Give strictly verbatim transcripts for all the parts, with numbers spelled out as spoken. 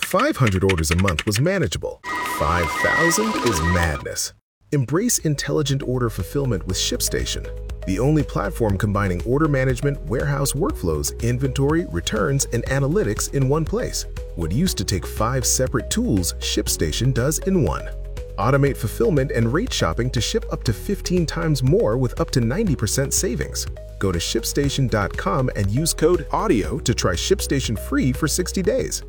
five hundred orders a month was manageable. five thousand is madness. Embrace intelligent order fulfillment with ShipStation, the only platform combining order management, warehouse workflows, inventory, returns, and analytics in one place. What used to take five separate tools, ShipStation does in one. Automate fulfillment and rate shopping to ship up to fifteen times more with up to ninety percent savings. Go to ship station dot com and use code AUDIO to try ShipStation free for sixty days.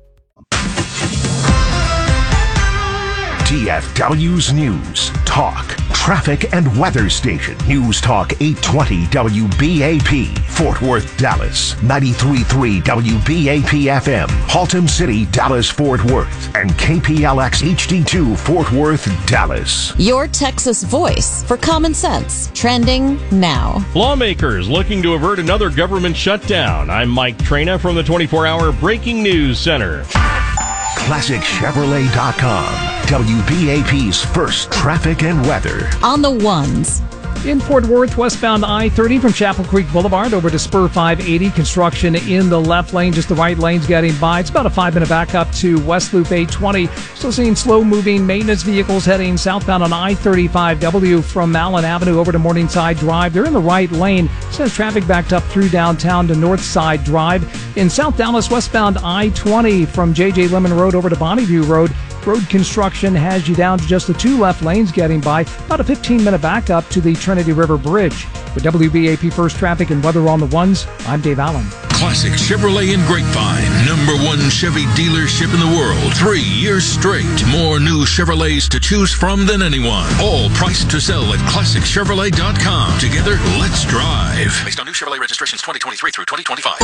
T F W's News, Talk, Traffic and Weather Station. News Talk eight twenty W B A P, Fort Worth, Dallas. ninety-three point three W B A P F M, Haltom City, Dallas, Fort Worth. And K P L X H D two, Fort Worth, Dallas. Your Texas voice for common sense. Trending now. Lawmakers looking to avert another government shutdown. I'm Mike Trena from the twenty-four hour Breaking News Center. Classic Chevrolet dot com, W B A P's first traffic and weather. On the ones. In Fort Worth, westbound I thirty from Chapel Creek Boulevard over to Spur five eighty. Construction in the left lane, just the right lane's getting by. It's about a five-minute backup to West Loop eight twenty. Still seeing slow-moving maintenance vehicles heading southbound on I thirty-five W from Allen Avenue over to Morningside Drive. They're in the right lane. Says traffic backed up through downtown to Northside Drive. In South Dallas, westbound I twenty from J J Lemon Road over to Bonneview Road. Road construction has you down to just the two left lanes getting by. About a fifteen-minute backup to the Trinity River Bridge. With W B A P First Traffic and Weather on the Ones, I'm Dave Allen. Classic Chevrolet in Grapevine. Number one Chevy dealership in the world. Three years straight. More new Chevrolets to choose from than anyone. All priced to sell at classic chevrolet dot com. Together, let's drive. Based on new Chevrolet registrations twenty twenty-three through twenty twenty-five.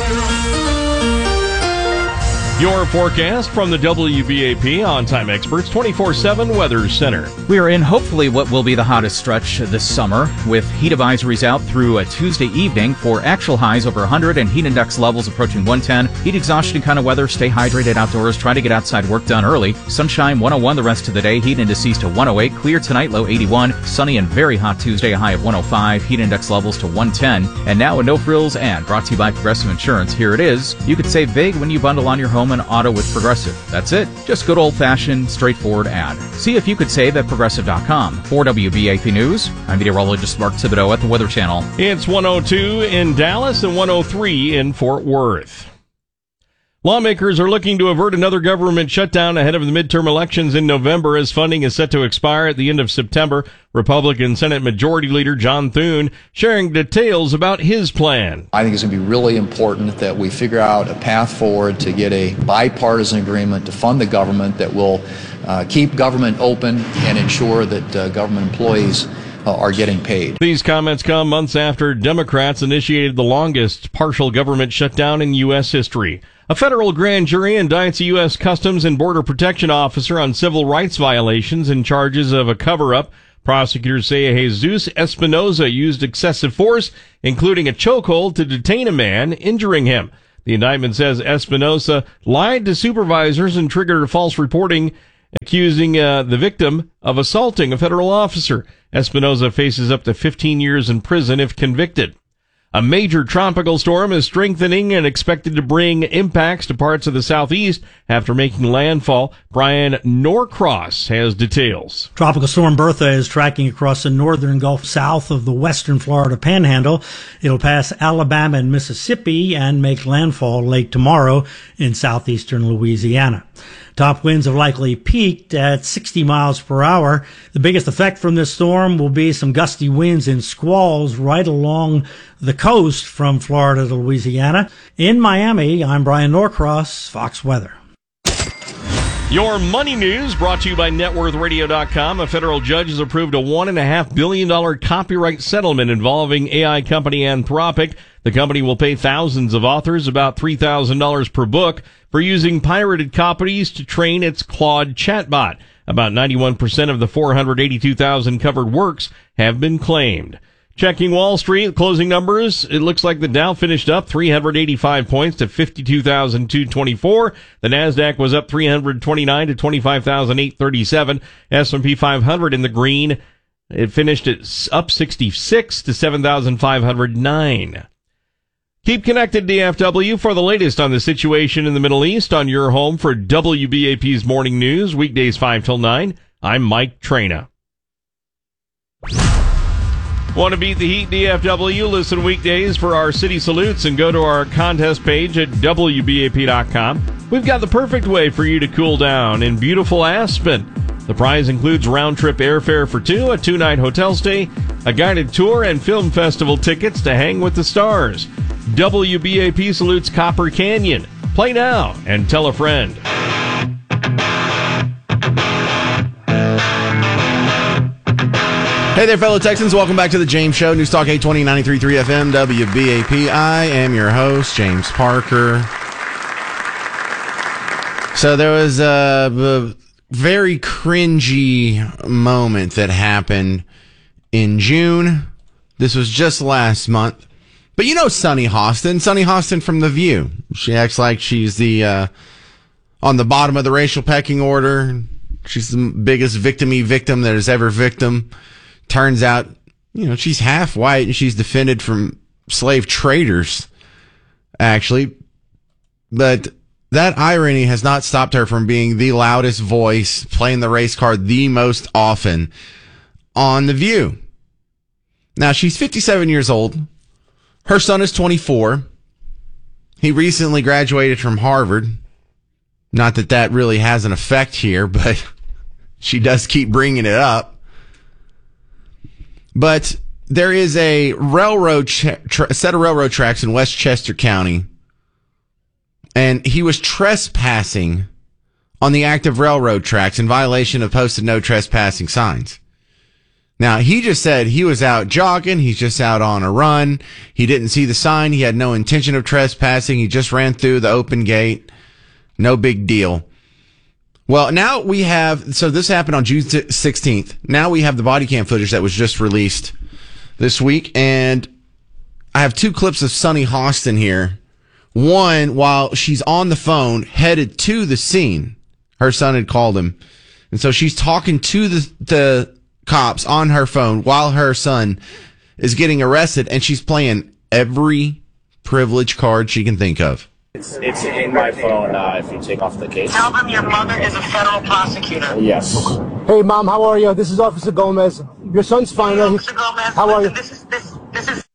Your forecast from the W B A P On-Time Experts twenty-four seven Weather Center. We are in hopefully what will be the hottest stretch this summer, with heat advisories out through a Tuesday evening for actual highs over one hundred and heat index levels approaching one ten. Heat exhaustion kind of weather. Stay hydrated outdoors. Try to get outside work done early. Sunshine one oh one the rest of the day. Heat indices to one oh eight. Clear tonight, low eighty-one. Sunny and very hot Tuesday, a high of one oh five. Heat index levels to one ten. And now a no frills ad brought to you by Progressive Insurance. Here it is. You could save big when you bundle on your home and auto with Progressive. That's it. Just good old-fashioned, straightforward ad. See if you could save at progressive dot com. For W B A P News, I'm meteorologist Mark Thibodeau at the Weather Channel. It's one oh two in Dallas and one oh three in Fort Worth. Lawmakers are looking to avert another government shutdown ahead of the midterm elections in November as funding is set to expire at the end of September. Republican Senate Majority Leader John Thune sharing details about his plan. I think it's going to be really important that we figure out a path forward to get a bipartisan agreement to fund the government that will uh, keep government open and ensure that uh, government employees uh, are getting paid. These comments come months after Democrats initiated the longest partial government shutdown in U S history. A federal grand jury indicts a U S Customs and Border Protection officer on civil rights violations and charges of a cover-up. Prosecutors say Jesus Espinoza used excessive force, including a chokehold, to detain a man, injuring him. The indictment says Espinoza lied to supervisors and triggered false reporting, accusing uh, the victim of assaulting a federal officer. Espinoza faces up to fifteen years in prison if convicted. A major tropical storm is strengthening and expected to bring impacts to parts of the southeast after making landfall. Brian Norcross has details. Tropical Storm Bertha is tracking across the northern Gulf south of the western Florida Panhandle. It'll pass Alabama and Mississippi and make landfall late tomorrow in southeastern Louisiana. Top winds have likely peaked at sixty miles per hour. The biggest effect from this storm will be some gusty winds and squalls right along the coast from Florida to Louisiana. In Miami, I'm Brian Norcross, Fox Weather. Your money news brought to you by net worth radio dot com. A federal judge has approved a one point five billion dollars copyright settlement involving A I company Anthropic. The company will pay thousands of authors about three thousand dollars per book for using pirated copies to train its Claude chatbot. About ninety-one percent of the four hundred eighty-two thousand covered works have been claimed. Checking Wall Street, closing numbers, it looks like the Dow finished up three hundred eighty-five points to fifty-two thousand two hundred twenty-four. The Nasdaq was up three hundred twenty-nine to twenty-five thousand eight hundred thirty-seven. S and P five hundred in the green. It finished at up sixty-six to seven thousand five hundred nine. Keep connected, D F W, for the latest on the situation in the Middle East on your home for W B A P's Morning News, weekdays five till nine. I'm Mike Trena. Want to beat the heat, D F W? Listen weekdays for our city salutes and go to our contest page at W B A P dot com. We've got the perfect way for you to cool down in beautiful Aspen. The prize includes round-trip airfare for two, a two-night hotel stay, a guided tour, and film festival tickets to hang with the stars. W B A P salutes Copper Canyon. Play now and tell a friend. Hey there, fellow Texans. Welcome back to the James Show. News Talk eight twenty, ninety-three point three F M, W B A P. I am your host, James Parker. So there was a, a very cringy moment that happened in June. This was just last month. But you know Sunny Hostin, Sunny Hostin from The View. She acts like she's the uh, on the bottom of the racial pecking order. She's the biggest victim-y victim that has ever victim. Turns out, you know, she's half white and she's defended from slave traders, actually. But that irony has not stopped her from being the loudest voice, playing the race card the most often on The View. Now, she's fifty-seven years old. Her son is twenty-four. He recently graduated from Harvard. Not that that really has an effect here, but she does keep bringing it up. But there is a railroad tra- tra- set of railroad tracks in Westchester County, and he was trespassing on the active railroad tracks in violation of posted no trespassing signs. Now, he just said he was out jogging. He's just out on a run. He didn't see the sign. He had no intention of trespassing. He just ran through the open gate. No big deal. Well, now we have, so this happened on June sixteenth. Now we have the body cam footage that was just released this week. And I have two clips of Sunny Hostin here. One, while she's on the phone, headed to the scene. Her son had called him. And so she's talking to the, the, cops on her phone while her son is getting arrested, and she's playing every privilege card she can think of. It's, it's in my phone uh, if you take off the case. Tell them your mother is a federal prosecutor. Yes. Hey, Mom, how are you? This is Officer Gomez. Your son's fine. Hey, Officer Gomez, how are you? This is, this, this is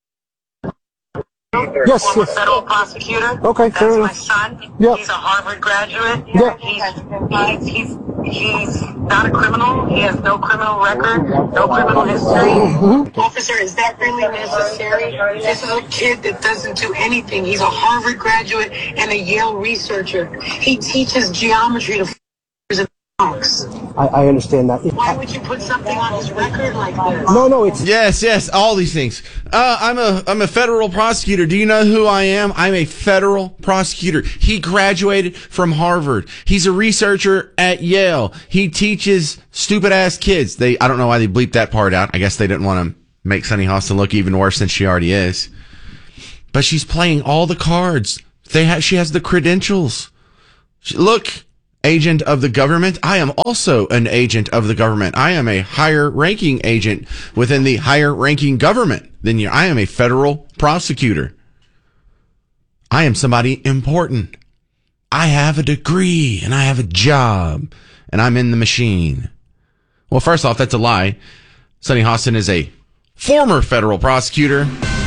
Yes, former yes. federal prosecutor. Okay, That's fair my enough. son. Yep. He's a Harvard graduate. Yep. He's, he's, he's, he's not a criminal. He has no criminal record, no criminal history. Mm-hmm. Officer, is that really necessary? This is a kid that doesn't do anything. He's a Harvard graduate and a Yale researcher. He teaches geometry to f***ers and punks. I, I understand that. Why would you put something on his record like this? No, no, it's... Yes, yes, all these things. Uh, I'm a, I'm a federal prosecutor. Do you know who I am? I'm a federal prosecutor. He graduated from Harvard. He's a researcher at Yale. He teaches stupid-ass kids. They, I don't know why they bleeped that part out. I guess they didn't want to make Sunny Hostin look even worse than she already is. But she's playing all the cards. They ha- she has the credentials. She, look... Agent of the government. I am also an agent of the government. I am a higher ranking agent within the higher ranking government than you. I am a federal prosecutor. I am somebody important. I have a degree and I have a job and I'm in the machine. Well, first off, that's a lie. Sunny Hostin is a former federal prosecutor,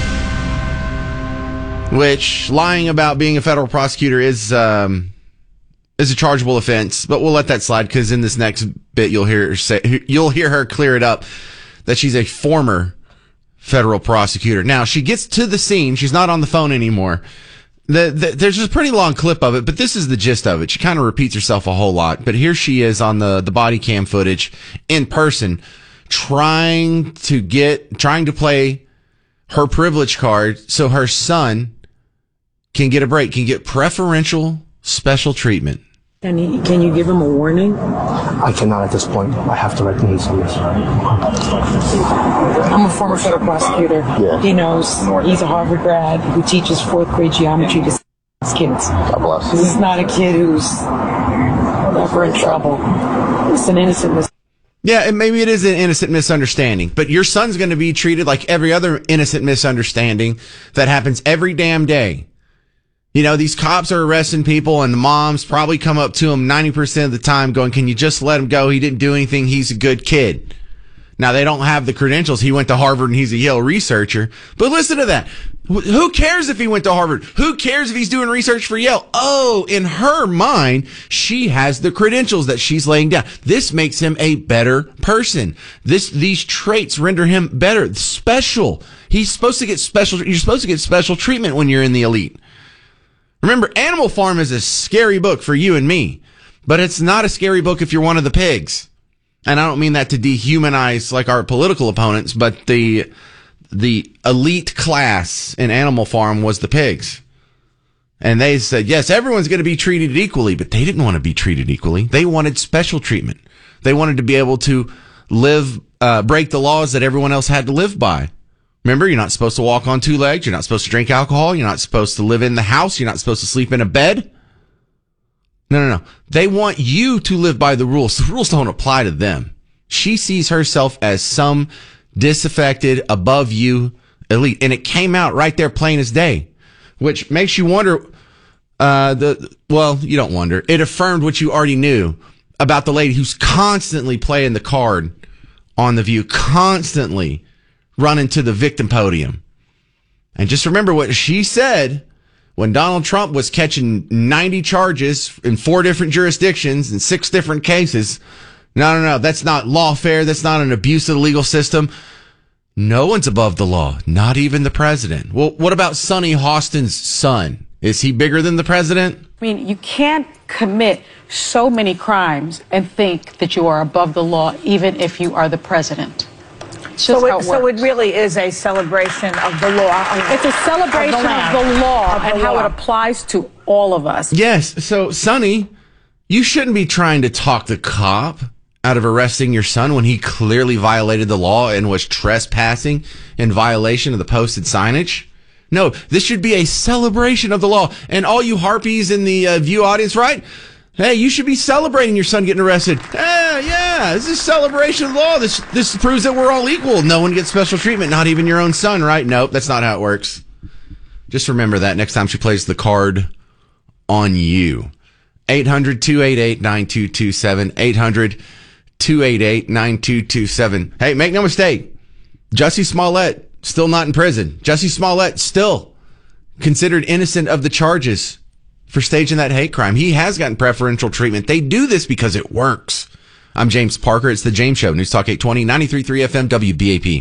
which lying about being a federal prosecutor is, um, is a chargeable offense, but we'll let that slide because in this next bit you'll hear her say, you'll hear her clear it up that she's a former federal prosecutor. Now she gets to the scene; she's not on the phone anymore. The, the, there's a pretty long clip of it, but this is the gist of it. She kind of repeats herself a whole lot, but here she is on the the body cam footage in person, trying to get trying to play her privilege card so her son can get a break, can get preferential special treatment. Can you, can you give him a warning? I cannot at this point. I have to write the news on this. I'm a former federal prosecutor. Yeah. He knows he's a Harvard grad who teaches fourth grade geometry to kids. God bless. This is not a kid who's ever in trouble. It's an innocent mistake. Yeah, and maybe it is an innocent misunderstanding, but your son's going to be treated like every other innocent misunderstanding that happens every damn day. You know, these cops are arresting people, and the moms probably come up to him ninety percent of the time going, can you just let him go? He didn't do anything. He's a good kid. Now, they don't have the credentials. He went to Harvard and he's a Yale researcher. But listen to that. Who cares if he went to Harvard? Who cares if he's doing research for Yale? Oh, in her mind, she has the credentials that she's laying down. This makes him a better person. This, these traits render him better, special. He's supposed to get special. You're supposed to get special treatment when you're in the elite. Remember, Animal Farm is a scary book for you and me, but it's not a scary book if you're one of the pigs. And I don't mean that to dehumanize like our political opponents, but the the elite class in Animal Farm was the pigs. And they said, yes, everyone's going to be treated equally, but they didn't want to be treated equally. They wanted special treatment. They wanted to be able to live, uh, break the laws that everyone else had to live by. Remember, you're not supposed to walk on two legs. You're not supposed to drink alcohol. You're not supposed to live in the house. You're not supposed to sleep in a bed. No, no, no. They want you to live by the rules. The rules don't apply to them. She sees herself as some disaffected, above you elite. And it came out right there plain as day, which makes you wonder, uh, the, well, you don't wonder. It affirmed what you already knew about the lady who's constantly playing the card on The View, constantly running to the victim podium. And just remember what she said when Donald Trump was catching ninety charges in four different jurisdictions in six different cases. No, no, no. That's not lawfare. That's not an abuse of the legal system. No one's above the law, not even the president. Well, what about Sonny Hostin's son? Is he bigger than the president? I mean, you can't commit so many crimes and think that you are above the law, even if you are the president. So it, it so it really is a celebration of the law. It's a celebration of the, of the law of the and law. How it applies to all of us. Yes. So, Sonny, you shouldn't be trying to talk the cop out of arresting your son when he clearly violated the law and was trespassing in violation of the posted signage. No, this should be a celebration of the law. And all you harpies in the uh, View audience, right? Hey, you should be celebrating your son getting arrested. Yeah, yeah, this is a celebration of the law. This this proves that we're all equal. No one gets special treatment, not even your own son, right? Nope, that's not how it works. Just remember that next time she plays the card on you. eight hundred, two eight eight, nine two two seven. eight hundred, two eight eight, nine two two seven. Hey, make no mistake. Jussie Smollett still not in prison. Jussie Smollett still considered innocent of the charges for staging that hate crime. He has gotten preferential treatment. They do this because it works. I'm James Parker. It's The James Show. News Talk eight twenty, ninety-three point three F M, W B A P.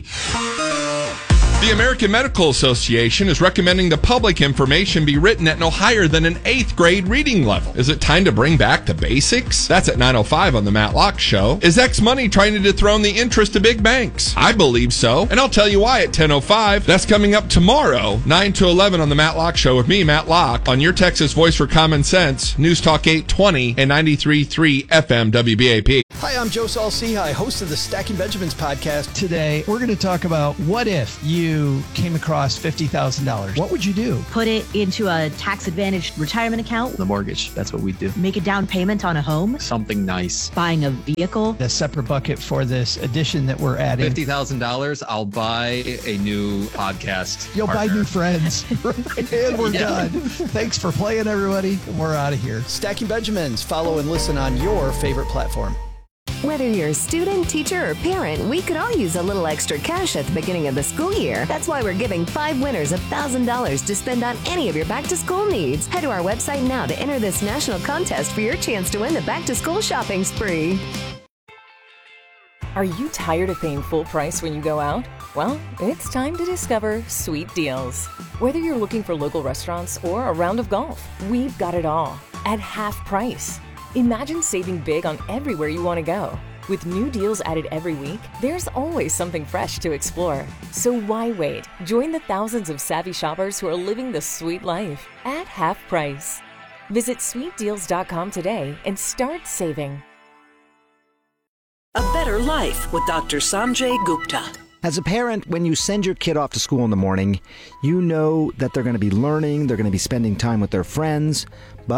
The American Medical Association is recommending the public information be written at no higher than an eighth grade reading level. Is it time to bring back the basics? That's at nine oh five on the Matt Locke Show. Is X money trying to dethrone the interest of big banks? I believe so, and I'll tell you why at ten oh five. That's coming up tomorrow, nine to eleven on the Matt Locke Show with me, Matt Locke, on your Texas Voice for Common Sense, News Talk eight twenty and ninety-three point three F M W B A P. Hi, I'm Joe Saul-Sehy, host of the Stacking Benjamins podcast. Today, we're going to talk about what if you came across fifty thousand dollars. What would you do? Put it into a tax-advantaged retirement account. The mortgage, that's what we do. Make a down payment on a home. Something nice. Buying a vehicle. A separate bucket for this addition that we're adding. fifty thousand dollars, I'll buy a new podcast You'll partner. buy new friends. And we're yeah. done. Thanks for playing, everybody. We're out of here. Stacking Benjamins. Follow and listen on your favorite platform. Whether you're a student, teacher, or parent, we could all use a little extra cash at the beginning of the school year. That's why we're giving five winners one thousand dollars to spend on any of your back-to-school needs. Head to our website now to enter this national contest for your chance to win the back-to-school shopping spree. Are you tired of paying full price when you go out? Well, it's time to discover Sweet Deals. Whether you're looking for local restaurants or a round of golf, we've got it all at half price. Imagine saving big on everywhere you want to go. With new deals added every week, there's always something fresh to explore. So why wait? Join the thousands of savvy shoppers who are living the sweet life at half price. Visit sweet deals dot com today and start saving. A better life with Doctor Sanjay Gupta. As a parent, when you send your kid off to school in the morning, you know that they're going to be learning, they're going to be spending time with their friends, but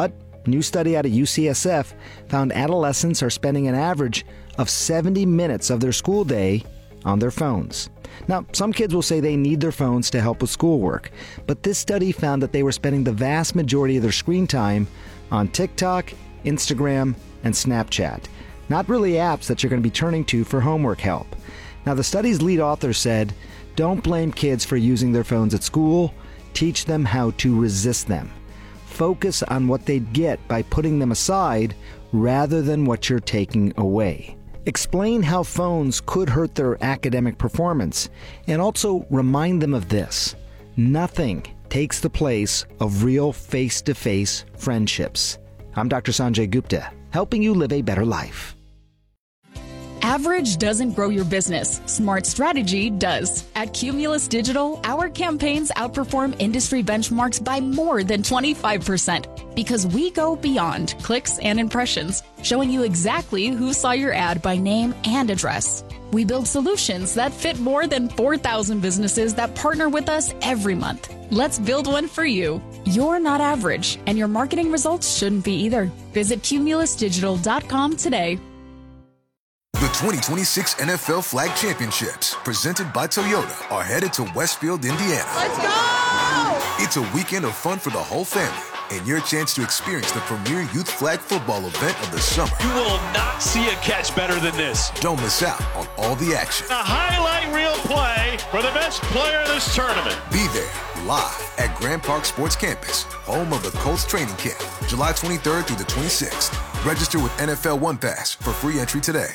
A new study out of U C S F found adolescents are spending an average of seventy minutes of their school day on their phones. Now, some kids will say they need their phones to help with schoolwork, but this study found that they were spending the vast majority of their screen time on TikTok, Instagram, and Snapchat. Not really apps that you're going to be turning to for homework help. Now, the study's lead author said, don't blame kids for using their phones at school. Teach them how to resist them. Focus on what they'd get by putting them aside rather than what you're taking away. Explain how phones could hurt their academic performance, and also remind them of this: nothing takes the place of real face-to-face friendships. I'm Doctor Sanjay Gupta, helping you live a better life. Average doesn't grow your business. Smart strategy does. At Cumulus Digital, our campaigns outperform industry benchmarks by more than twenty-five percent because we go beyond clicks and impressions, showing you exactly who saw your ad by name and address. We build solutions that fit more than four thousand businesses that partner with us every month. Let's build one for you. You're not average, and your marketing results shouldn't be either. Visit cumulus digital dot com today. The twenty twenty-six N F L Flag Championships, presented by Toyota, are headed to Westfield, Indiana. Let's go! It's a weekend of fun for the whole family, and your chance to experience the premier youth flag football event of the summer. You will not see a catch better than this. Don't miss out on all the action. A highlight reel play for the best player in this tournament. Be there, live at Grand Park Sports Campus, home of the Colts training camp, July twenty-third through the twenty-sixth. Register with N F L One Pass for free entry today.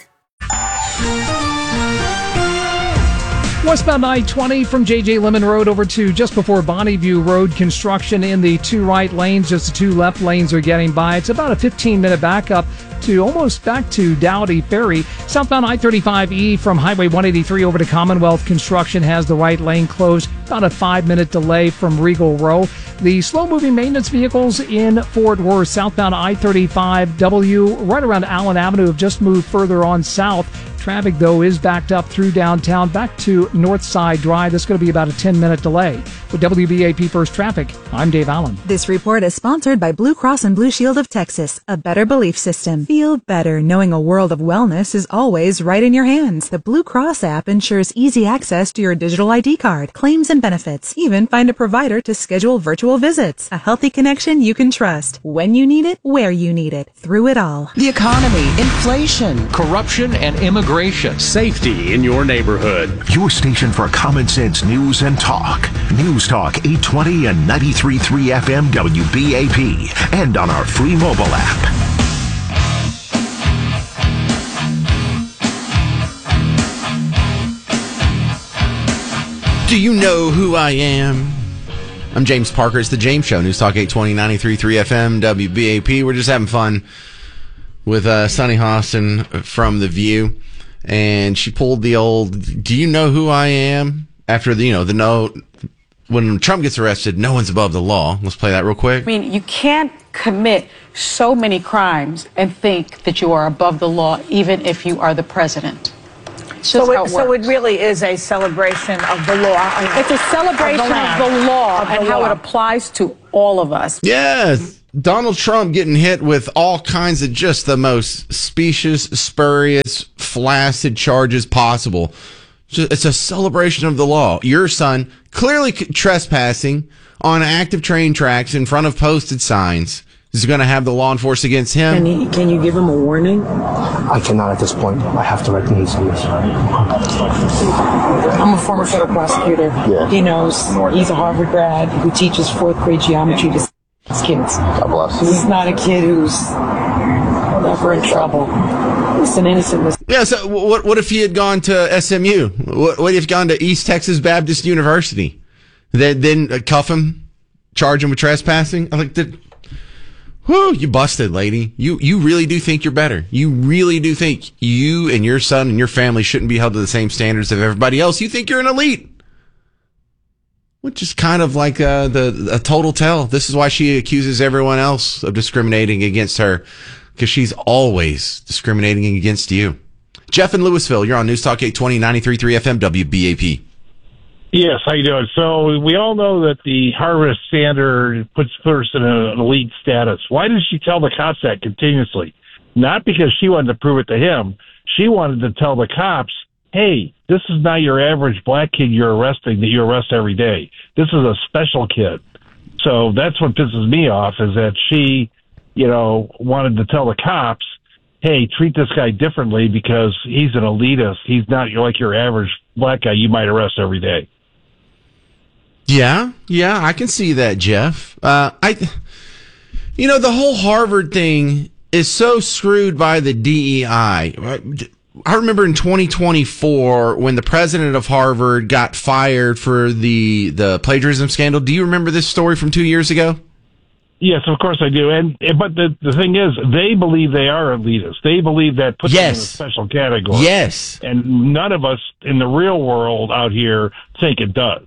Westbound I twenty from J J Lemon Road over to just before Bonneview Road. Construction in the two right lanes. Just the two left lanes are getting by. It's about a fifteen minute backup to almost back to Dowdy Ferry. Southbound I thirty-five E from Highway one eighty-three over to Commonwealth. Construction has the right lane closed. About a five minute delay from Regal Row. The slow-moving maintenance vehicles in Fort Worth, southbound I thirty-five W, right around Allen Avenue, have just moved further on south. Traffic, though, is backed up through downtown back to North Side Drive. That's going to be about a ten minute delay. With W B A P First Traffic, I'm Dave Allen. This report is sponsored by Blue Cross and Blue Shield of Texas, a better belief system. Feel better knowing a world of wellness is always right in your hands. The Blue Cross app ensures easy access to your digital I D card, claims and benefits. Even find a provider to schedule virtual visits. A healthy connection you can trust. When you need it, where you need it. Through it all. The economy, inflation, corruption, and immigration. Safety in your neighborhood. Your station for common sense news and talk. News Talk eight twenty and ninety-three point three F M W B A P. And on our free mobile app. Do you know who I am? I'm James Parker. It's the James Show. News Talk eight twenty, ninety-three point three F M W B A P. We're just having fun with uh, Sunny Hostin from The View. And she pulled the old, do you know who I am? After the, you know, the no, when Trump gets arrested, no one's above the law. Let's play that real quick. I mean, you can't commit so many crimes and think that you are above the law, even if you are the president. It's just so, how it, it so it really is a celebration of the law. It's a celebration of the, of the law of and the how law. It applies to all of us. Yes. Donald Trump getting hit with all kinds of just the most specious, spurious, flaccid charges possible. It's a celebration of the law. Your son clearly trespassing on active train tracks in front of posted signs is going to have the law enforced against him. Can you, can you give him a warning? I cannot at this point. I have to write the news on this. I'm a former federal prosecutor. Yeah. He knows. He's a Harvard grad who teaches fourth grade geometry to his kids. God bless. He's not a kid who's never in trouble. It's an innocent mistake. Yeah, so what what if he had gone to S M U? What, what if he had gone to East Texas Baptist University? Then, then cuff him, charge him with trespassing? I'm like, did, whew, you busted, lady. You you really do think you're better. You really do think you and your son and your family shouldn't be held to the same standards of everybody else. You think you're an elite. Which is kind of like uh, the a total tell. This is why she accuses everyone else of discriminating against her, because she's always discriminating against you. Jeff in Louisville, you're on News Talk eight twenty, ninety-three point three F M W B A P. Yes, how you doing? So we all know that the Harvard standard puts a person in an elite status. Why did she tell the cops that continuously? Not because she wanted to prove it to him. She wanted to tell the cops, hey, this is not your average black kid you're arresting that you arrest every day. This is a special kid. So that's what pisses me off, is that she, you know, wanted to tell the cops, hey, treat this guy differently because he's an elitist. He's not like your average black guy you might arrest every day. Yeah, yeah, I can see that, Jeff. Uh, I, you know, the whole Harvard thing is so screwed by the D E I. I remember in twenty twenty-four when the president of Harvard got fired for the the plagiarism scandal. Do you remember this story from two years ago? Yes, of course I do. And but the the thing is, they believe they are elitists. They believe that puts yes. them in a special category. Yes. And none of us in the real world out here think it does.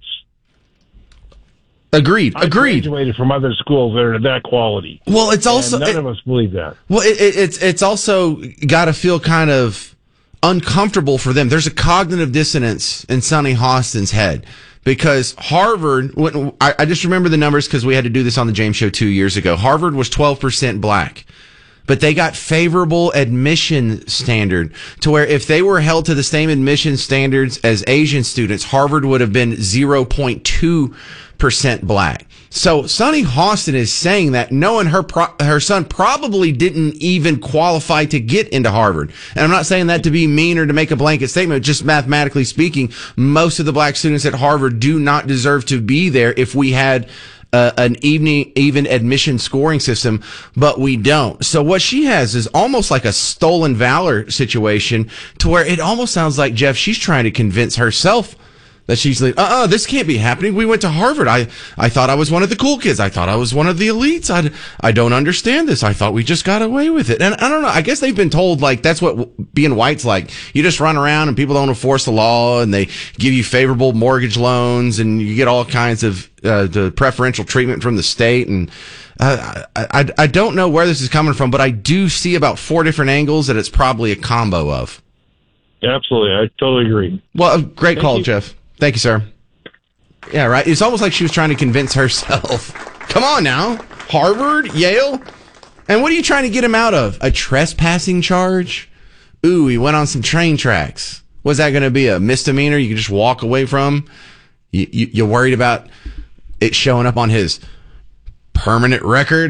Agreed. I Agreed. Graduated from other schools that are that quality. Well, it's also and none it, of us believe that. Well, it, it, it's it's also got to feel kind of uncomfortable for them. There's a cognitive dissonance in Sonny Hostin's head because Harvard. When, I, I just remember the numbers because we had to do this on the James Show two years ago. Harvard was twelve percent black, but they got favorable admission standard to where if they were held to the same admission standards as Asian students, Harvard would have been zero point two percent black. So Sonny Hostin is saying that knowing her pro- her son probably didn't even qualify to get into Harvard. And I'm not saying that to be mean or to make a blanket statement, just mathematically speaking, most of the black students at Harvard do not deserve to be there if we had Uh, an evening, even admission scoring system, but we don't. So what she has is almost like a stolen valor situation to where it almost sounds like, Jeff, she's trying to convince herself that she's like, uh-uh, this can't be happening. We went to Harvard. I, I thought I was one of the cool kids. I thought I was one of the elites. I, I don't understand this. I thought we just got away with it. And I don't know. I guess they've been told, like, that's what being white's like. You just run around and people don't enforce the law and they give you favorable mortgage loans and you get all kinds of uh, the preferential treatment from the state. And uh, I, I, I don't know where this is coming from, but I do see about four different angles that it's probably a combo of. Absolutely. I totally agree. Well, great Thank call, you. Jeff. Thank you, sir. Yeah, right. It's almost like she was trying to convince herself. Come on now. Harvard, Yale. And what are you trying to get him out of? A trespassing charge? Ooh, he went on some train tracks. Was that going to be a misdemeanor you could just walk away from? You, you, you worried about it showing up on his permanent record?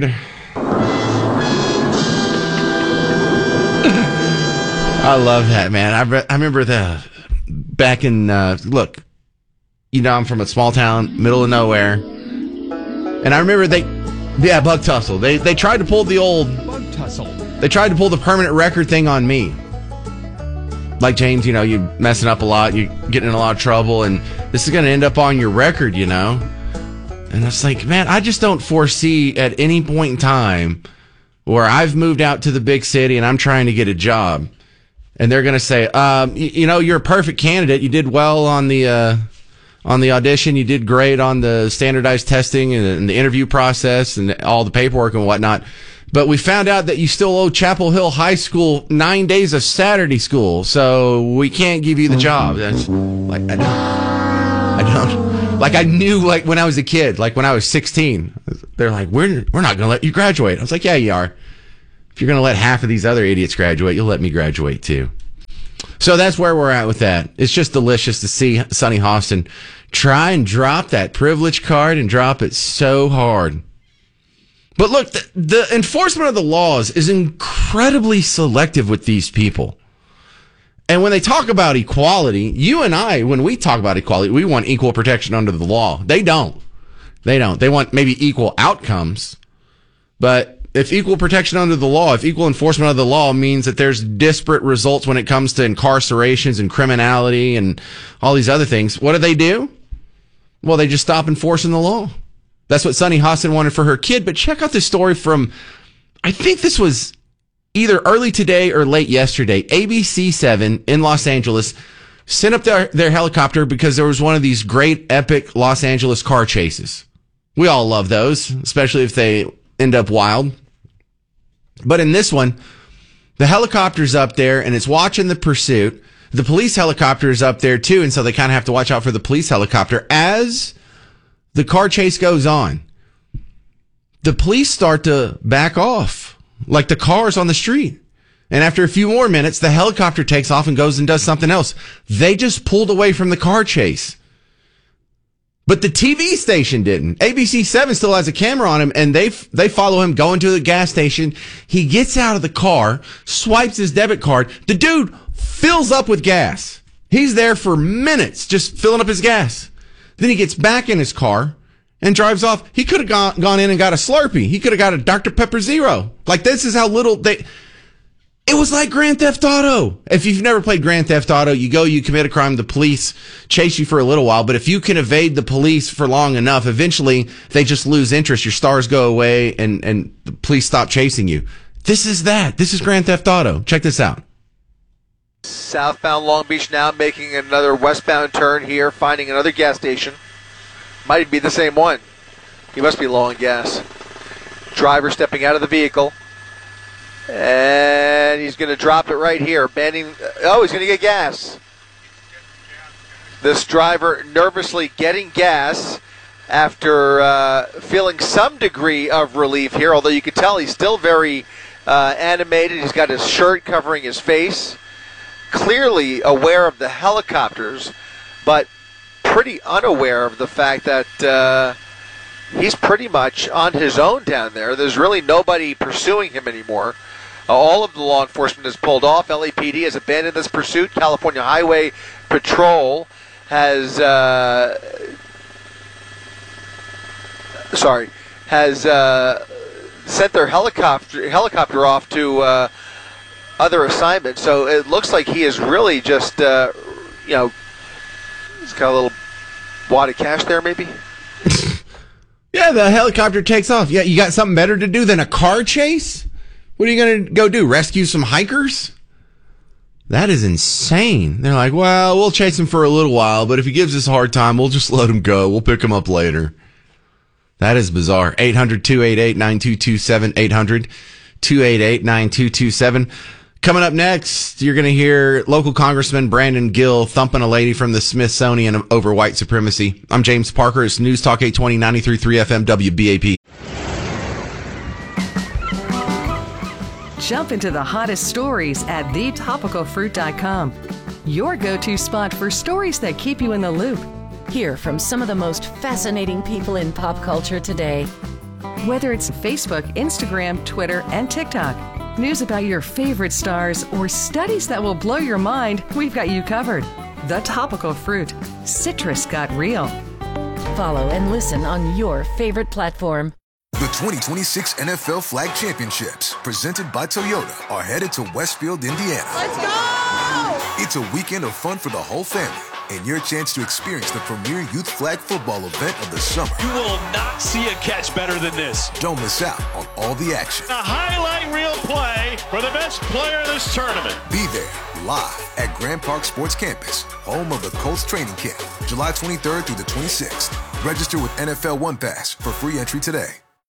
I love that, man. I, re- I remember the back in, uh, look, you know, I'm from a small town, middle of nowhere. And I remember they, yeah, Bug Tussle. They they tried to pull the old, Bug Tussle. They tried to pull the permanent record thing on me. Like, James, you know, you messing up a lot, you getting in a lot of trouble, and this is going to end up on your record, you know? And it's like, man, I just don't foresee at any point in time where I've moved out to the big city and I'm trying to get a job. And they're going to say, um, you, you know, you're a perfect candidate. You did well on the, uh, on the audition. You did great on the standardized testing and, and the interview process and all the paperwork and whatnot. But we found out that you still owe Chapel Hill High School nine days of Saturday school. So we can't give you the job. That's like, I don't, I don't, like I knew like when I was a kid, like when I was sixteen, they're like, we're, we're not going to let you graduate. I was like, yeah, you are. If you're going to let half of these other idiots graduate, you'll let me graduate too. So that's where we're at with that. It's just delicious to see Sonny Hostin try and drop that privilege card and drop it so hard. But look, the, the enforcement of the laws is incredibly selective with these people. And when they talk about equality, you and I, when we talk about equality, we want equal protection under the law. They don't. They don't. They want maybe equal outcomes. But if equal protection under the law, if equal enforcement of the law means that there's disparate results when it comes to incarcerations and criminality and all these other things, what do they do? Well, they just stop enforcing the law. That's what Sonny Hostin wanted for her kid. But check out this story from, I think this was either early today or late yesterday. A B C seven in Los Angeles sent up their, their helicopter because there was one of these great epic Los Angeles car chases. We all love those, especially if they end up wild. But in this one, the helicopter's up there and it's watching the pursuit. The police helicopter is up there too, and so they kind of have to watch out for the police helicopter. As the car chase goes on, the police start to back off, like the car's on the street. And after a few more minutes, the helicopter takes off and goes and does something else. They just pulled away from the car chase. But the T V station didn't. A B C seven still has a camera on him, and they they follow him going to the gas station. He gets out of the car, swipes his debit card. The dude fills up with gas. He's there for minutes just filling up his gas. Then he gets back in his car and drives off. He could have gone, gone in and got a Slurpee. He could have got a Doctor Pepper Zero. Like, this is how little they... It was like Grand Theft Auto. If you've never played Grand Theft Auto, you go, you commit a crime, the police chase you for a little while. But if you can evade the police for long enough, eventually they just lose interest. Your stars go away and, and the police stop chasing you. This is that. This is Grand Theft Auto. Check this out. Southbound Long Beach now making another westbound turn here, finding another gas station. Might even be the same one. He must be low on gas. Driver stepping out of the vehicle. And he's going to drop it right here. Bending. Oh, he's going to get gas. This driver nervously getting gas after uh, feeling some degree of relief here, although you can tell he's still very uh, animated. He's got his shirt covering his face. Clearly aware of the helicopters, but pretty unaware of the fact that uh, he's pretty much on his own down there. There's really nobody pursuing him anymore. Uh, all of the law enforcement has pulled off. L A P D has abandoned this pursuit. California Highway Patrol has, uh, sorry, has uh, sent their helicopter helicopter off to uh, other assignments. So it looks like he is really just, uh, you know, he's got a little wad of cash there, maybe. Yeah, the helicopter takes off. Yeah, you got something better to do than a car chase? What are you going to go do? Rescue some hikers? That is insane. They're like, well, we'll chase him for a little while, but if he gives us a hard time, we'll just let him go. We'll pick him up later. That is bizarre. eight hundred, two eight eight, nine two two seven, eight hundred, two eight eight, nine two two seven. Coming up next, you're going to hear local Congressman Brandon Gill thumping a lady from the Smithsonian over white supremacy. I'm James Parker. It's News Talk eight twenty, ninety-three point three F M W B A P. Jump into the hottest stories at the topical fruit dot com. Your go-to spot for stories that keep you in the loop. Hear from some of the most fascinating people in pop culture today. Whether it's Facebook, Instagram, Twitter, and TikTok, news about your favorite stars, or studies that will blow your mind, we've got you covered. The Topical Fruit. Citrus got real. Follow and listen on your favorite platform. The twenty twenty-six N F L Flag Championships, presented by Toyota, are headed to Westfield, Indiana. Let's go! It's a weekend of fun for the whole family, and your chance to experience the premier youth flag football event of the summer. You will not see a catch better than this. Don't miss out on all the action. A highlight reel play for the best player in this tournament. Be there live at Grand Park Sports Campus, home of the Colts training camp, July twenty-third through the twenty-sixth. Register with N F L One Pass for free entry today.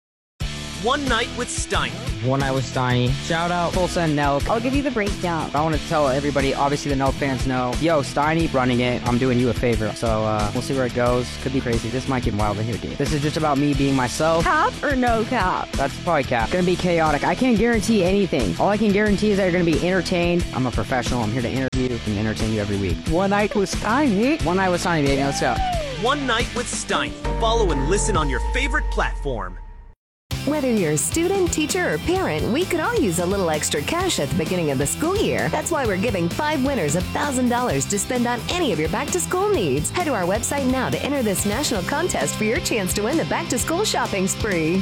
One Night with Steiny. One Night with Steiny. Shout out Tulsa and Nelk. I'll give you the breakdown. I want to tell everybody, obviously the Nelk fans know, yo, Steiny running it. I'm doing you a favor. So uh, we'll see where it goes. Could be crazy. This might get wild in here, dude. This is just about me being myself. Cap or no cap? That's probably cap. Gonna be chaotic. I can't guarantee anything. All I can guarantee is that you're gonna be entertained. I'm a professional. I'm here to interview and entertain you every week. One Night with Steiny. One Night with Steiny, baby. Let's go. One Night with Steiny. Follow and listen on your favorite platform. Whether you're a student, teacher, or parent, we could all use a little extra cash at the beginning of the school year. That's why we're giving five winners one thousand dollars to spend on any of your back-to-school needs. Head to our website now to enter this national contest for your chance to win the back-to-school shopping spree.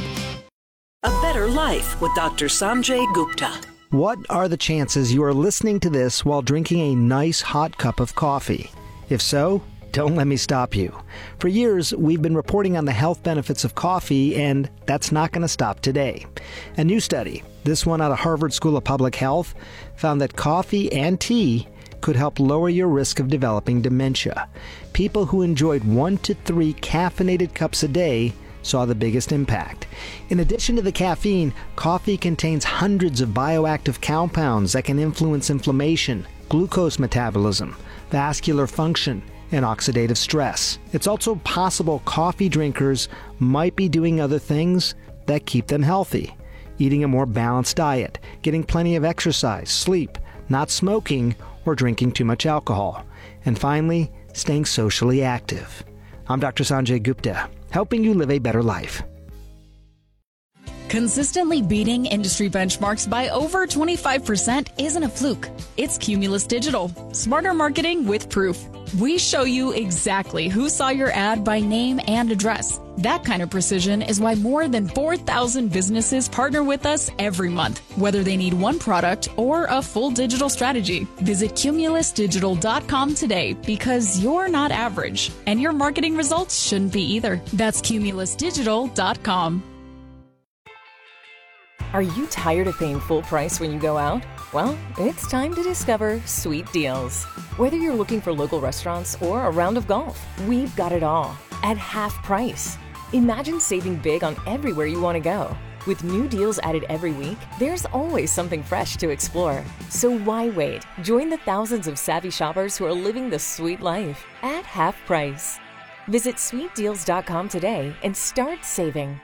A Better Life with Doctor Sanjay Gupta. What are the chances you are listening to this while drinking a nice hot cup of coffee? If so, don't let me stop you. For years, we've been reporting on the health benefits of coffee, and that's not going to stop today. A new study, this one out of Harvard School of Public Health, found that coffee and tea could help lower your risk of developing dementia. People who enjoyed one to three caffeinated cups a day saw the biggest impact. In addition to the caffeine, coffee contains hundreds of bioactive compounds that can influence inflammation, glucose metabolism, vascular function, and oxidative stress. It's also possible coffee drinkers might be doing other things that keep them healthy. Eating a more balanced diet, getting plenty of exercise, sleep, not smoking, or drinking too much alcohol. And finally, staying socially active. I'm Doctor Sanjay Gupta, helping you live a better life. Consistently beating industry benchmarks by over twenty-five percent isn't a fluke. It's Cumulus Digital. Smarter marketing with proof. We show you exactly who saw your ad by name and address. That kind of precision is why more than four thousand businesses partner with us every month, whether they need one product or a full digital strategy. Visit cumulus digital dot com today because you're not average, and your marketing results shouldn't be either. That's cumulus digital dot com. Are you tired of paying full price when you go out? Well, it's time to discover Sweet Deals. Whether you're looking for local restaurants or a round of golf, we've got it all at half price. Imagine saving big on everywhere you want to go. With new deals added every week, there's always something fresh to explore. So why wait? Join the thousands of savvy shoppers who are living the sweet life at half price. Visit sweet deals dot com today and start saving.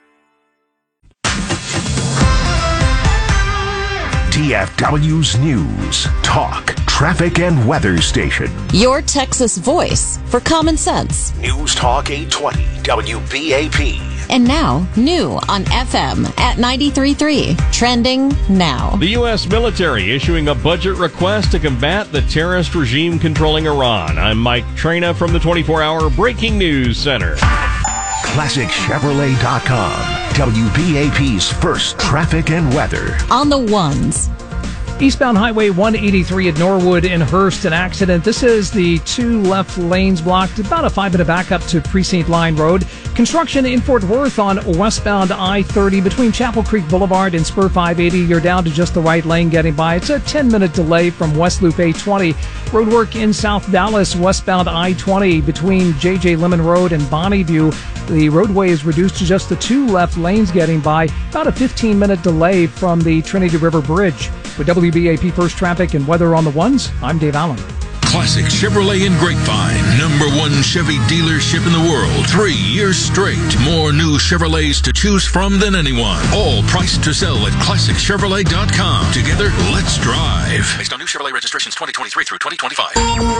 T F W's News, Talk, Traffic, and Weather Station. Your Texas voice for common sense. News Talk eight twenty W B A P. And now, new on F M at ninety-three point three. Trending now. The U S military issuing a budget request to combat the terrorist regime controlling Iran. I'm Mike Trina from the twenty-four hour Breaking News Center. Classic Chevrolet dot com. W B A P's first traffic and weather. On the ones. Eastbound Highway one eighty-three at Norwood in Hurst, an accident. This is the two left lanes blocked, about a five-minute backup to Precinct Line Road. Construction in Fort Worth on westbound I thirty between Chapel Creek Boulevard and Spur five eighty. You're down to just the right lane getting by. It's a ten-minute delay from West Loop eight twenty. Roadwork in South Dallas, westbound I twenty between J J Lemon Road and Bonneview. The roadway is reduced to just the two left lanes getting by. About a fifteen-minute delay from the Trinity River Bridge. With W B A P First Traffic and Weather on the Ones, I'm Dave Allen. Classic Chevrolet in Grapevine. Number one Chevy dealership in the world. Three years straight. More new Chevrolets to choose from than anyone. All priced to sell at classic chevrolet dot com. Together, let's drive. Based on new Chevrolet registrations twenty twenty-three through twenty twenty-five.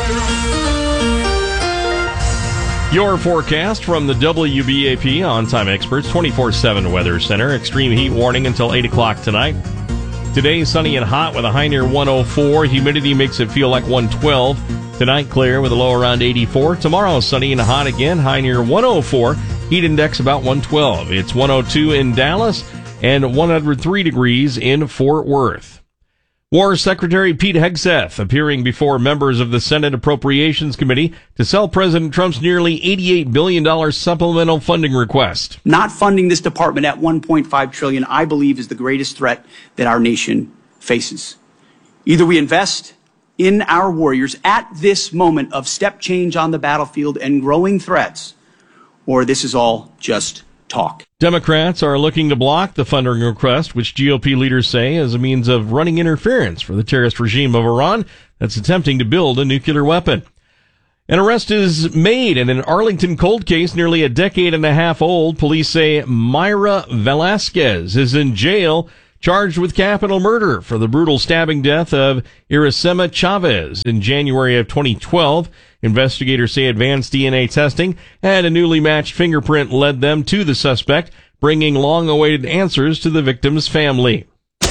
Your forecast from the W B A P On-Time Experts twenty-four seven Weather Center. Extreme heat warning until eight o'clock tonight. Today, sunny and hot with a high near one oh four. Humidity makes it feel like one twelve. Tonight, clear with a low around eighty-four. Tomorrow, sunny and hot again, high near one oh four. Heat index about one twelve. It's one oh two in Dallas and one hundred three degrees in Fort Worth. War Secretary Pete Hegseth appearing before members of the Senate Appropriations Committee to sell President Trump's nearly eighty-eight billion dollars supplemental funding request. Not funding this department at one point five trillion dollars, I believe, is the greatest threat that our nation faces. Either we invest in our warriors at this moment of step change on the battlefield and growing threats, or this is all just talk. Democrats are looking to block the funding request, which G O P leaders say is a means of running interference for the terrorist regime of Iran that's attempting to build a nuclear weapon. An arrest is made in an Arlington cold case nearly a decade and a half old. Police say Myra Velasquez is in jail, charged with capital murder for the brutal stabbing death of Iracema Chavez in January of twenty twelve. Investigators say advanced D N A testing and a newly matched fingerprint led them to the suspect, bringing long-awaited answers to the victim's family.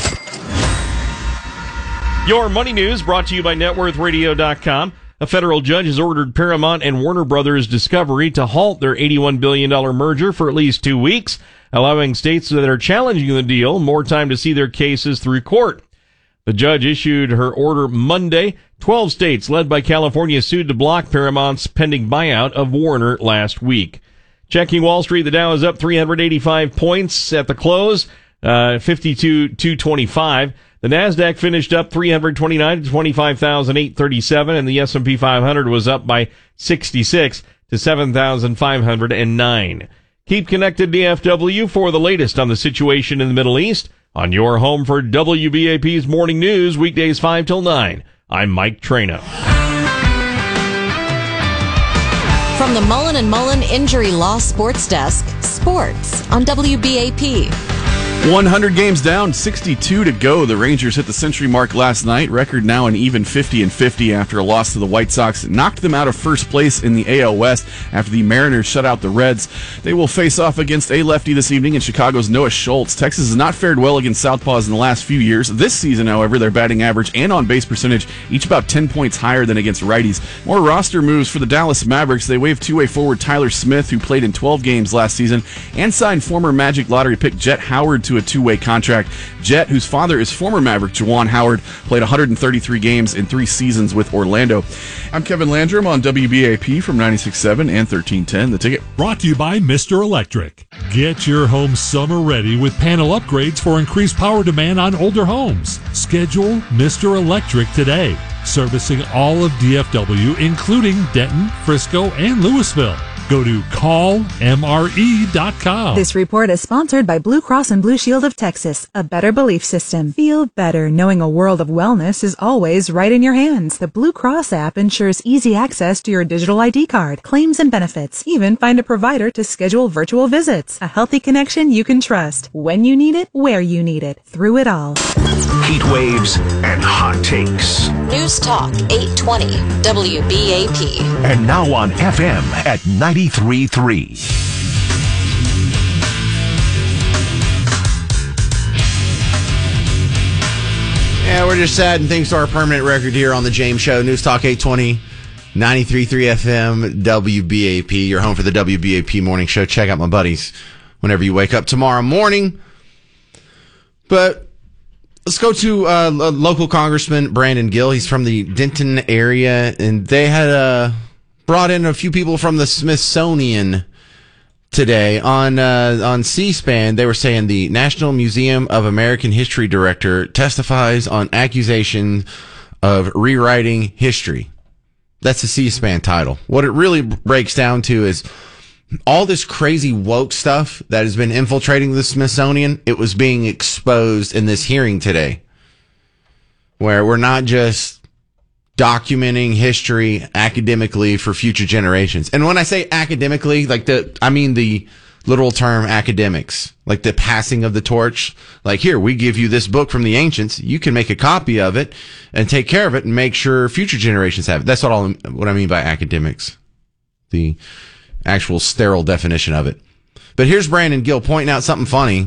Your money news brought to you by net worth radio dot com. A federal judge has ordered Paramount and Warner Brothers Discovery to halt their eighty-one billion dollars merger for at least two weeks, allowing states that are challenging the deal more time to see their cases through court. The judge issued her order Monday. Twelve states, led by California, sued to block Paramount's pending buyout of Warner last week. Checking Wall Street, the Dow is up three hundred eighty-five points at the close, uh, fifty-two thousand two hundred twenty-five. The Nasdaq finished up three hundred twenty-nine to twenty-five thousand eight hundred thirty-seven, and the S and P five hundred was up by sixty-six to seven thousand five hundred nine. Keep connected to F W for the latest on the situation in the Middle East on your home for W B A P's Morning News, weekdays five till nine. I'm Mike Traina. From the Mullen and Mullen Injury Law Sports Desk, sports on W B A P. one hundred games down, sixty-two to go. The Rangers hit the century mark last night. Record now an even fifty and fifty after a loss to the White Sox. Knocked them out of first place in the A L West after the Mariners shut out the Reds. They will face off against a lefty this evening in Chicago's Noah Schultz. Texas has not fared well against southpaws in the last few years. This season, however, their batting average and on-base percentage each about ten points higher than against righties. More roster moves for the Dallas Mavericks. They waived two-way forward Tyler Smith, who played in twelve games last season, and signed former Magic lottery pick Jet Howard to a two-way contract. Jet, whose father is former Maverick Juwan Howard, played one hundred thirty-three games in three seasons with Orlando. I'm Kevin Landrum on W B A P from ninety-six point seven and thirteen ten. The Ticket. Brought to you by Mister Electric. Get your home summer ready with panel upgrades for increased power demand on older homes. Schedule Mister Electric today. Servicing all of D F W, including Denton, Frisco, and Louisville. Go to call M R E dot com. This report is sponsored by Blue Cross and Blue Shield of Texas, a better belief system. Feel better knowing a world of wellness is always right in your hands. The Blue Cross app ensures easy access to your digital I D card, claims and benefits. Even find a provider to schedule virtual visits. A healthy connection you can trust. When you need it, where you need it. Through it all. Heat waves and hot takes. News Talk eight twenty W B A P. And now on F M at ninety-three point three. Yeah, we're just adding things to our permanent record here on the James Show. News Talk eight twenty, ninety-three point three F M, W B A P. Your home for the W B A P morning show. Check out my buddies whenever you wake up tomorrow morning. But let's go to uh, local Congressman Brandon Gill. He's from the Denton area, and they had uh, brought in a few people from the Smithsonian today on uh, on C-SPAN. They were saying the National Museum of American History director testifies on accusation of rewriting history. That's the C-SPAN title. What it really breaks down to is all this crazy woke stuff that has been infiltrating the Smithsonian. It was being exposed in this hearing today, where we're not just documenting history academically for future generations. And when I say academically, like the, I mean the literal term academics, like the passing of the torch. Like, here, we give you this book from the ancients. You can make a copy of it and take care of it and make sure future generations have it. That's what all, what I mean by academics. The actual sterile definition of it. But here's Brandon Gill pointing out something funny.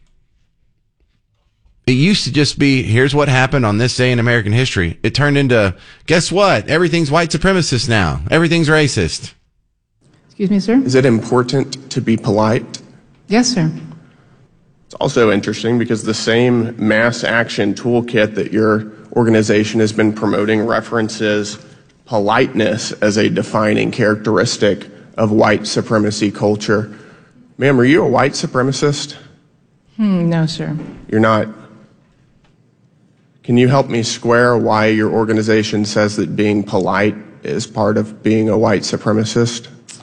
It used to just be, here's what happened on this day in American history. It turned into, guess what? Everything's white supremacist now. Everything's racist. Excuse me, sir? Is it important to be polite? Yes, sir. It's also interesting because the same mass action toolkit that your organization has been promoting references politeness as a defining characteristic of white supremacy culture. Ma'am, are you a white supremacist? Hmm, no, sir. You're not. Can you help me square why your organization says that being polite is part of being a white supremacist?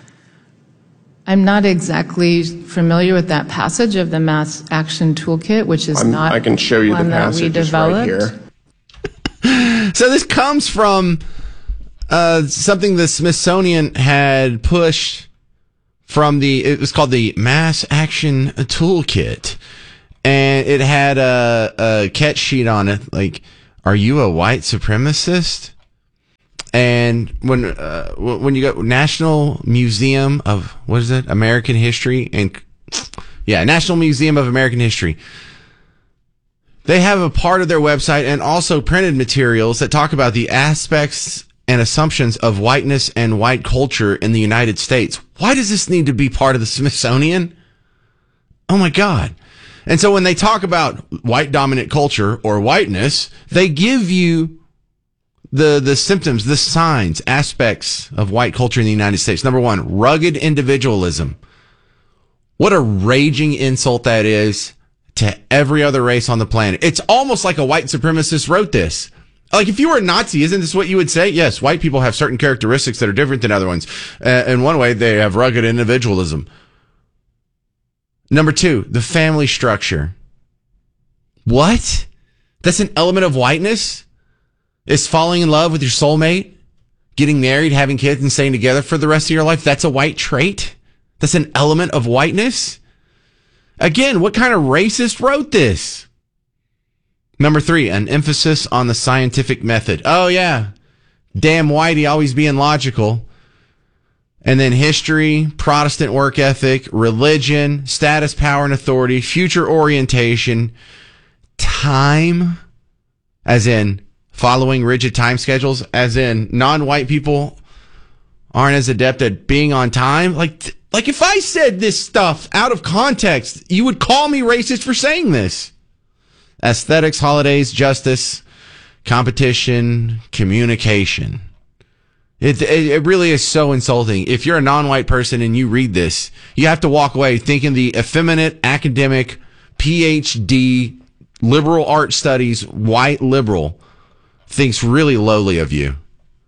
I'm not exactly familiar with that passage of the Mass Action Toolkit, which is I'm, not I can show you one the passage that we developed. right here. So this comes from uh, something the Smithsonian had pushed from the, it was called the Mass Action Toolkit. And it had a, a catch sheet on it, like, are you a white supremacist? And when uh, when you go National Museum of, what is it, American History? and Yeah, National Museum of American History. They have a part of their website and also printed materials that talk about the aspects and assumptions of whiteness and white culture in the United States. Why does this need to be part of the Smithsonian? Oh my God. And so when they talk about white dominant culture or whiteness, they give you the, the symptoms, the signs, aspects of white culture in the United States. Number one, rugged individualism. What a raging insult that is to every other race on the planet. It's almost like a white supremacist wrote this. Like, if you were a Nazi, isn't this what you would say? Yes, white people have certain characteristics that are different than other ones. Uh, in one way, they have rugged individualism. Number two, the family structure. What? That's an element of whiteness? Is falling in love with your soulmate, getting married, having kids, and staying together for the rest of your life, that's a white trait? That's an element of whiteness? Again, what kind of racist wrote this? Number three, an emphasis on the scientific method. Oh, yeah. Damn whitey, always being logical. And then history, Protestant work ethic, religion, status, power, and authority, future orientation, time, as in following rigid time schedules, as in non-white people aren't as adept at being on time. Like, like if I said this stuff out of context, you would call me racist for saying this. Aesthetics, holidays, justice, competition, communication. It, it it really is so insulting. If you're a non-white person and you read this, you have to walk away thinking the effeminate, academic, P H D, liberal arts studies, white liberal thinks really lowly of you.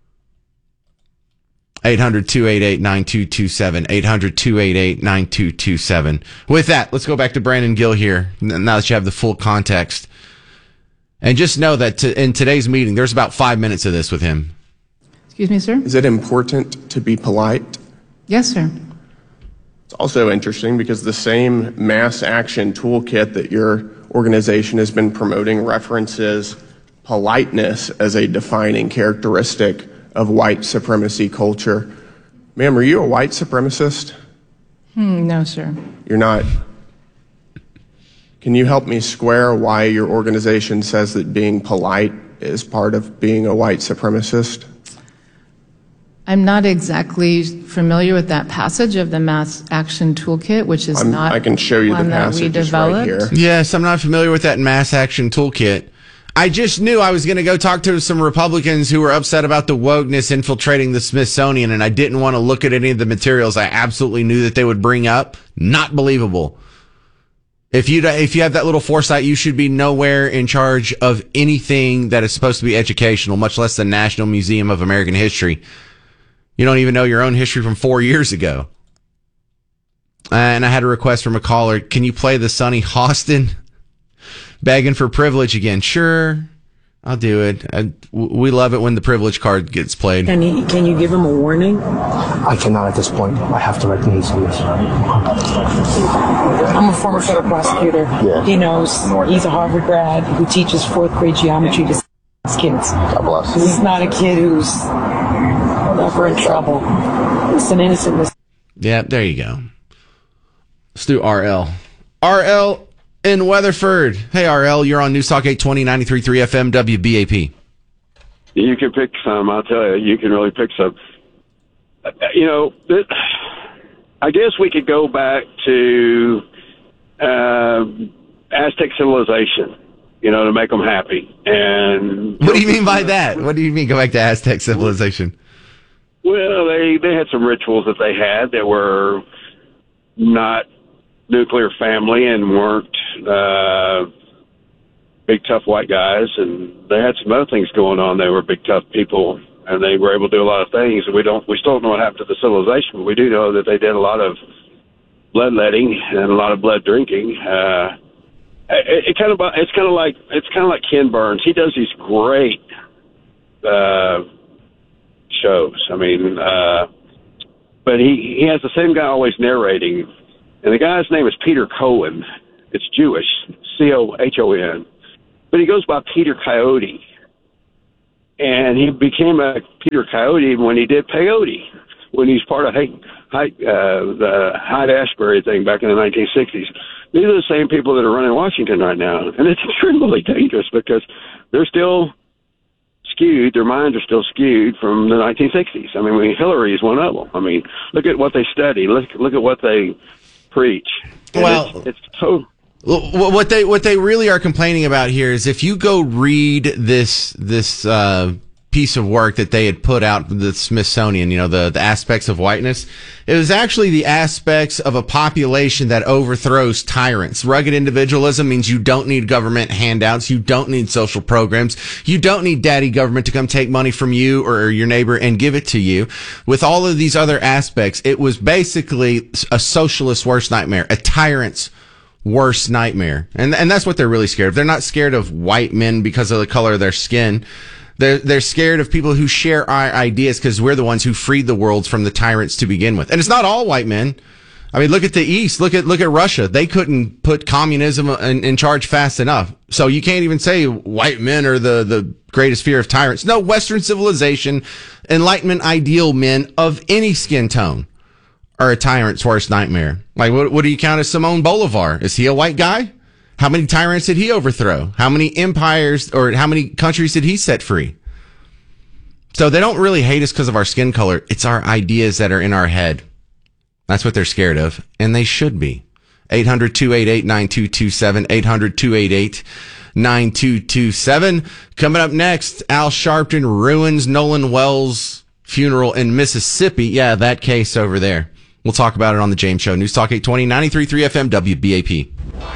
eight hundred, two eight eight, nine two two seven. eight hundred, two eight eight, nine two two seven. With that, let's go back to Brandon Gill here, now that you have the full context. And just know that to, in today's meeting, there's about five minutes of this with him. Excuse me, sir? Is it important to be polite? Yes, sir. It's also interesting because the same mass action toolkit that your organization has been promoting references politeness as a defining characteristic of white supremacy culture. Ma'am, are you a white supremacist? Hmm, no, sir. You're not. Can you help me square why your organization says that being polite is part of being a white supremacist? I'm not exactly familiar with that passage of the Mass Action Toolkit, which is I'm, not I can show you the one that we passages right developed. here. Yes, I'm not familiar with that Mass Action Toolkit. I just knew I was going to go talk to some Republicans who were upset about the wokeness infiltrating the Smithsonian, and I didn't want to look at any of the materials I absolutely knew that they would bring up. Not believable. If you if you have that little foresight, you should be nowhere in charge of anything that is supposed to be educational, much less the National Museum of American History. You don't even know your own history from four years ago. And I had a request from a caller. Can you play the Sonny Hostin begging for privilege again? Sure, I'll do it. I, we love it when the privilege card gets played. Can you, can you give him a warning? I cannot at this point. I have to write the news on this. I'm a former federal prosecutor. Yeah. He knows. He's a Harvard grad who teaches fourth grade geometry to kids. God bless. He's not a kid who's ever in trouble. It's an innocent mistake. Yeah, there you go. Let's do R L. R L in Weatherford. Hey, R L, you're on News Talk eight twenty, ninety-three point three F M, W B A P. You can pick some, I'll tell you. You can really pick some. You know, it, I guess we could go back to uh, Aztec civilization, you know, to make them happy. And what do you mean by that? What do you mean go back to Aztec civilization? Well, they, they had some rituals that they had that were not nuclear family and weren't uh, big, tough white guys. And they had some other things going on. They were big, tough people, and they were able to do a lot of things. And we don't, we still don't know what happened to the civilization, but we do know that they did a lot of bloodletting and a lot of blood drinking. Uh, it, it kind of, it's kind of like, it's kind of like Ken Burns. He does these great uh, shows. I mean, uh, but he, he has the same guy always narrating, and the guy's name is Peter Cohen. It's Jewish, C O H O N, but he goes by Peter Coyote, and he became a Peter Coyote when he did peyote, when he's part of Hyde, Hyde, uh, the Hyde-Ashbury thing back in the nineteen sixties. These are the same people that are running Washington right now, and it's extremely dangerous because they're still skewed, their minds are still skewed from the nineteen sixties. I mean, Hillary is one of them. I mean, look at what they study. Look, look at what they preach. And well, it's, it's so. What they what they really are complaining about here is if you go read this this uh, piece of work that they had put out, the Smithsonian, you know, the, the aspects of whiteness, it was actually the aspects of a population that overthrows tyrants. Rugged individualism means you don't need government handouts, you don't need social programs, you don't need daddy government to come take money from you or your neighbor and give it to you. With all of these other aspects, it was basically a socialist's worst nightmare, a tyrant's worst nightmare. And and that's what they're really scared of. They're not scared of white men because of the color of their skin. They're, they're scared of people who share our ideas because we're the ones who freed the world from the tyrants to begin with. And it's not all white men. I mean, look at the East. Look at look at Russia. They couldn't put communism in, in charge fast enough. So you can't even say white men are the, the greatest fear of tyrants. No, Western civilization, Enlightenment ideal men of any skin tone are a tyrant's worst nightmare. Like, what, what do you count as Simon Bolivar? Is he a white guy? How many tyrants did he overthrow? How many empires or how many countries did he set free? So they don't really hate us because of our skin color. It's our ideas that are in our head. That's what they're scared of, and they should be. eight hundred, two eight eight, nine two two seven, eight hundred, two eight eight, nine two two seven. Coming up next, Al Sharpton ruins Nolan Wells' funeral in Mississippi. Yeah, that case over there. We'll talk about it on the James Show. News Talk eight twenty, ninety-three point three F M, W B A P.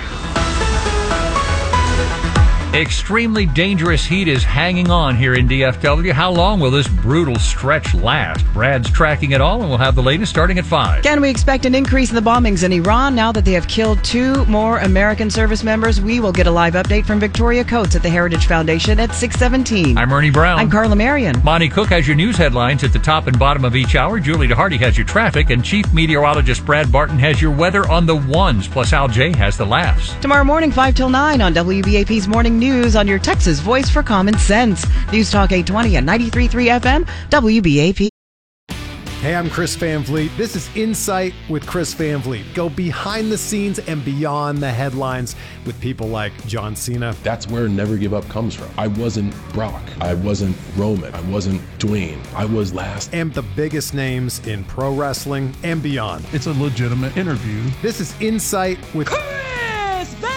Extremely dangerous heat is hanging on here in D F W. How long will this brutal stretch last? Brad's tracking it all, and we'll have the latest starting at five. Can we expect an increase in the bombings in Iran now that they have killed two more American service members? We will get a live update from Victoria Coates at the Heritage Foundation at six seventeen. I'm Ernie Brown. I'm Carla Marion. Monty Cook has your news headlines at the top and bottom of each hour. Julie DeHardy has your traffic, and Chief Meteorologist Brad Barton has your weather on the ones. Plus, Al J has the laughs. Tomorrow morning, five till nine on W B A P's Morning News on your Texas voice for common sense. News Talk eight twenty and ninety-three point three F M, W B A P. Hey, I'm Chris Van Vliet. This is Insight with Chris Van Vliet. Go behind the scenes and beyond the headlines with people like John Cena. That's where Never Give Up comes from. I wasn't Brock. I wasn't Roman. I wasn't Dwayne. I was last. And the biggest names in pro wrestling and beyond. It's a legitimate interview. This is Insight with Chris Van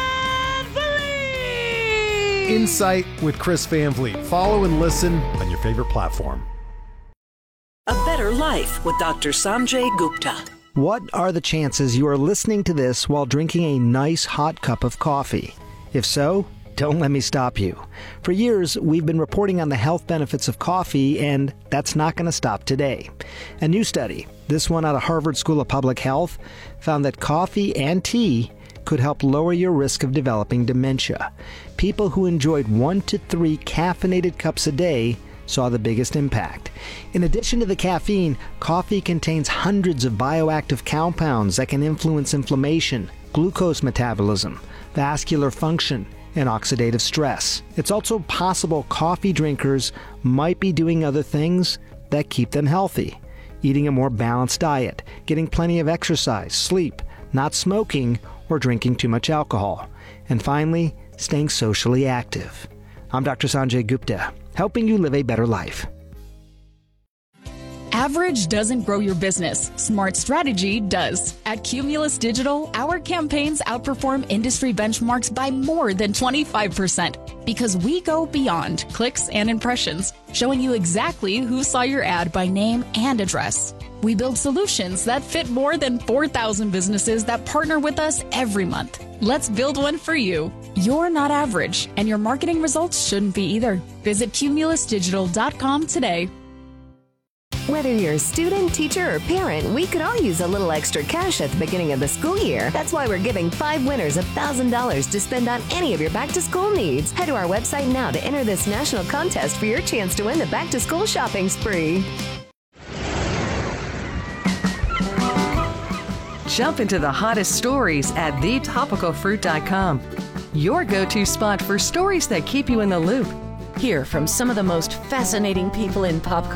Insight with Chris Van Vliet. Follow and listen on your favorite platform. A Better Life with Doctor Sanjay Gupta. What are the chances you are listening to this while drinking a nice hot cup of coffee? If so, don't let me stop you. For years, we've been reporting on the health benefits of coffee, and that's not going to stop today. A new study, this one out of Harvard School of Public Health, found that coffee and tea could help lower your risk of developing dementia. People who enjoyed one to three caffeinated cups a day saw the biggest impact. In addition to the caffeine, coffee contains hundreds of bioactive compounds that can influence inflammation, glucose metabolism, vascular function, and oxidative stress. It's also possible coffee drinkers might be doing other things that keep them healthy. Eating a more balanced diet, getting plenty of exercise, sleep, not smoking, or drinking too much alcohol. And finally, staying socially active. I'm Doctor Sanjay Gupta, helping you live a better life. Average doesn't grow your business. Smart strategy does. At Cumulus Digital, our campaigns outperform industry benchmarks by more than twenty-five percent because we go beyond clicks and impressions, showing you exactly who saw your ad by name and address. We build solutions that fit more than four thousand businesses that partner with us every month. Let's build one for you. You're not average, and your marketing results shouldn't be either. Visit cumulus digital dot com today. Whether you're a student, teacher, or parent, we could all use a little extra cash at the beginning of the school year. That's why we're giving five winners one thousand dollars to spend on any of your back-to-school needs. Head to our website now to enter this national contest for your chance to win the back-to-school shopping spree. Jump into the hottest stories at the topical fruit dot com. Your go-to spot for stories that keep you in the loop. Hear from some of the most fascinating people in pop culture.